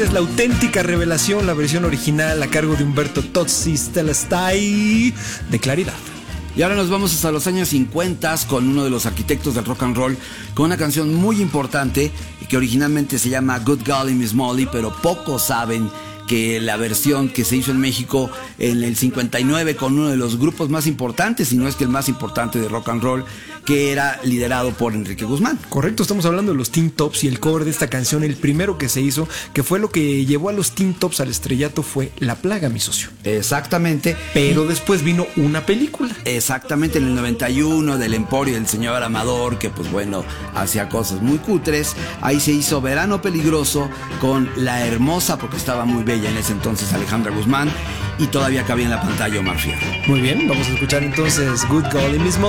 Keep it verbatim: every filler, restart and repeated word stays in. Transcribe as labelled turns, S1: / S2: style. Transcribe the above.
S1: Es la auténtica revelación, la versión original a cargo de Umberto Tozzi Stellastai de Claridad.
S2: Y ahora nos vamos hasta los años cincuenta con uno de los arquitectos del rock and roll, con una canción muy importante que originalmente se llama Good Golly Miss Molly, pero pocos saben que la versión que se hizo en México en el cincuenta y nueve con uno de los grupos más importantes, si no es que el más importante de rock and roll, que era liderado por Enrique Guzmán.
S1: Correcto, estamos hablando de los Teen Tops y el cover de esta canción, el primero que se hizo, que fue lo que llevó a los Teen Tops al estrellato, fue La Plaga, mi socio.
S2: Exactamente.
S1: Pero después vino una película.
S2: Exactamente, en el noventa y uno, del Emporio del señor Amador, que pues bueno, hacía cosas muy cutres. Ahí se hizo Verano Peligroso con la hermosa, porque estaba muy bella en ese entonces, Alejandra Guzmán, y todavía cabía en la pantalla Omar Fierro.
S1: Muy bien, vamos a escuchar entonces Good Golly Miss Molly